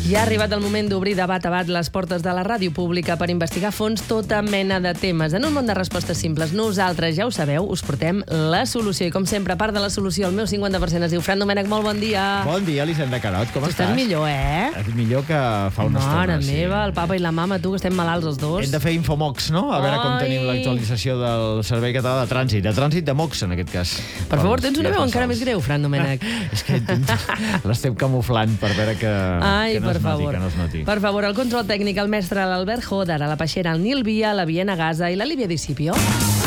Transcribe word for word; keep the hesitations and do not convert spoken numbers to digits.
Ja ha arribat el moment d'obrir de bat a bat les portes de la ràdio pública per investigar a fons tota mena de temes. En un món de respostes simples, nosaltres, ja ho sabeu, us portem la solució. I com sempre, a part de la solució, el meu cinquanta per cent es diu Fran Domènech. Molt bon dia. Bon dia, Elisenda Carot, com Tu estàs? estàs millor, eh? És millor que fa una estona. Mare sí. meva, el papa i la mama, tu, que estem malalts els dos. Hem de fer Infomox, no? A veure com Ai. tenim l'actualització del Servei Català de Trànsit. De Trànsit de Mox, en aquest cas. Per favor, Pels tens una dies veu passats. encara més greu, Fran Domènech. És que l'estem camuflant per veure que, Ai, que no per es noti, favor. que no es noti. Per favor, el control tècnic, el mestre l'Albert Joder, a la Peixera, el Nil Via, la Viena Gaza i la Líbia Discipio.